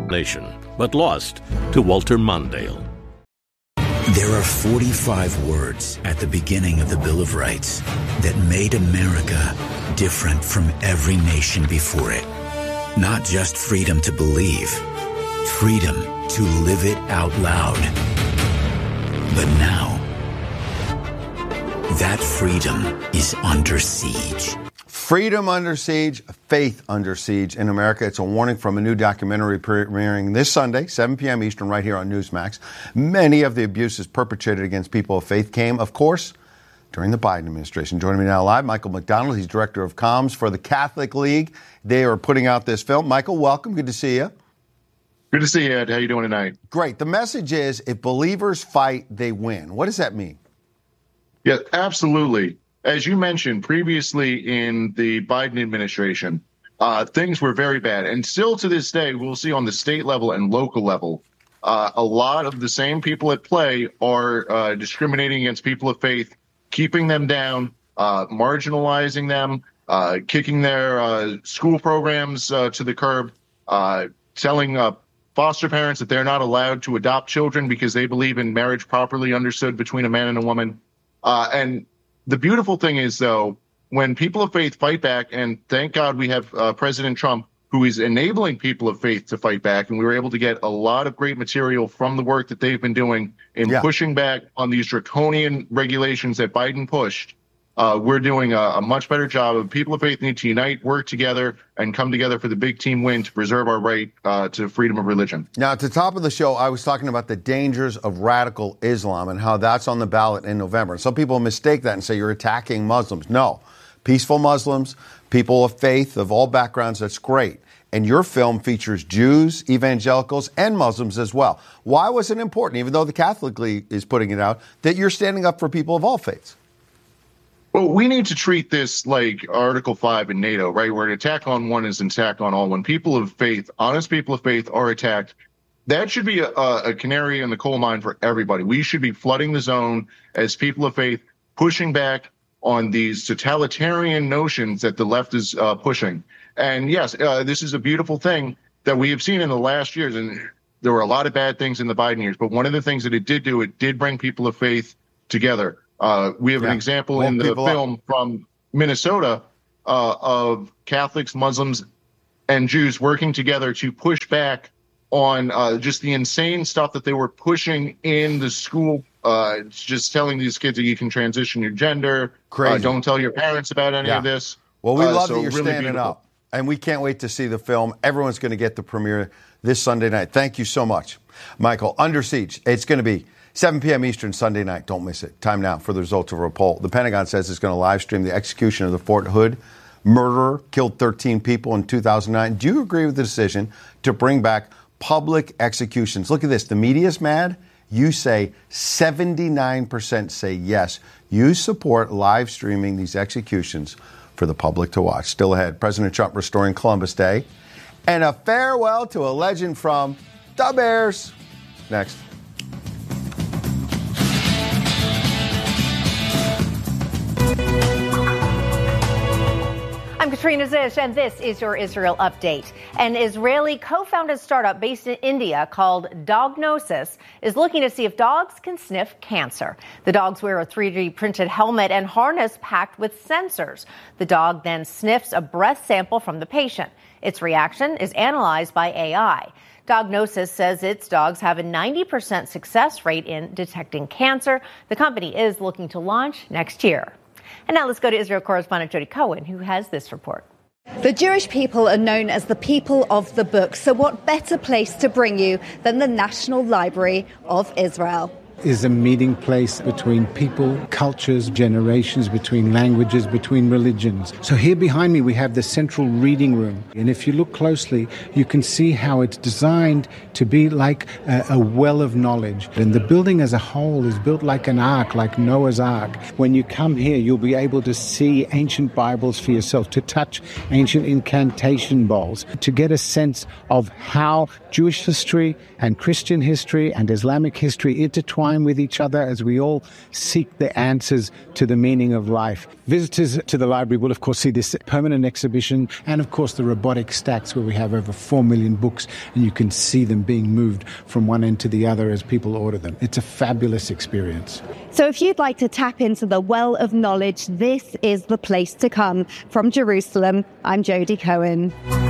nation, but lost to Walter Mondale. There are 45 words at the beginning of the Bill of Rights that made America different from every nation before it. Not just freedom to believe, freedom to live it out loud. But now, that freedom is under siege. Freedom under siege, faith under siege in America. It's a warning from a new documentary premiering this Sunday, 7 p.m. Eastern, right here on Newsmax. Many of the abuses perpetrated against people of faith came, of course, during the Biden administration. Joining me now live, Michael McDonald. He's director of comms for the Catholic League. They are putting out this film. Michael, welcome. Good to see you. Good to see you, Ed. How you doing tonight? Great. The message is, if believers fight, they win. What does that mean? Yeah, absolutely. As you mentioned previously in the Biden administration, things were very bad. And still to this day, we'll see on the state level and local level, a lot of the same people at play are discriminating against people of faith, keeping them down, marginalizing them, kicking their school programs to the curb, telling foster parents that they're not allowed to adopt children because they believe in marriage properly understood between a man and a woman. And the beautiful thing is, though, when people of faith fight back, and thank God we have President Trump, who is enabling people of faith to fight back, and we were able to get a lot of great material from the work that they've been doing in pushing back on these draconian regulations that Biden pushed. We're doing a much better job of people of faith need to unite, work together, and come together for the big team win to preserve our right to freedom of religion. Now, at the top of the show, I was talking about the dangers of radical Islam and how that's on the ballot in November. And some people mistake that and say you're attacking Muslims. No. Peaceful Muslims, people of faith of all backgrounds, that's great. And your film features Jews, evangelicals, and Muslims as well. Why was it important, even though the Catholic League is putting it out, that you're standing up for people of all faiths? Well, we need to treat this like Article 5 in NATO, right? Where an attack on one is an attack on all. When people of faith, honest people of faith, are attacked, that should be a canary in the coal mine for everybody. We should be flooding the zone as people of faith, pushing back on these totalitarian notions that the left is pushing. And yes, this is a beautiful thing that we have seen in the last years. And there were a lot of bad things in the Biden years. But one of the things that it did do, it did bring people of faith together. We have an example in the film from Minnesota of Catholics, Muslims, and Jews working together to push back on just the insane stuff that they were pushing in the school, just telling these kids that you can transition your gender. Don't tell your parents about any of this. Well, we love that you're really standing up, and we can't wait to see the film. Everyone's going to get the premiere this Sunday night. Thank you so much, Michael. Under Siege. It's going to be 7 p.m. Eastern, Sunday night. Don't miss it. Time now for the results of a poll. The Pentagon says it's going to live stream the execution of the Fort Hood murderer, killed 13 people in 2009. Do you agree with the decision to bring back public executions? Look at this. The media's mad. You say 79% say yes. You support live streaming these executions for the public to watch. Still ahead, President Trump restoring Columbus Day and a farewell to a legend from the Bears. Next. I'm Katrina Zish, and this is your Israel Update. An Israeli co-founded startup based in India called Dognosis is looking to see if dogs can sniff cancer. The dogs wear a 3D printed helmet and harness packed with sensors. The dog then sniffs a breath sample from the patient. Its reaction is analyzed by AI. Dognosis says its dogs have a 90% success rate in detecting cancer. The company is looking to launch next year. And now let's go to Israel correspondent Jody Cohen, who has this report. The Jewish people are known as the people of the book. So what better place to bring you than the National Library of Israel? Is a meeting place between people, cultures, generations, between languages, between religions. So here behind me we have the central reading room. And if you look closely, you can see how it's designed to be like a well of knowledge. And the building as a whole is built like an ark, like Noah's Ark. When you come here, you'll be able to see ancient Bibles for yourself, to touch ancient incantation bowls, to get a sense of how Jewish history and Christian history and Islamic history intertwine intertwine with each other as we all seek the answers to the meaning of life. Visitors to the library will, of course, see this permanent exhibition and, of course, the robotic stacks where we have over 4 million books and you can see them being moved from one end to the other as people order them. It's a fabulous experience. So if you'd like to tap into the well of knowledge, this is the place to come. From Jerusalem, I'm Jodie Cohen.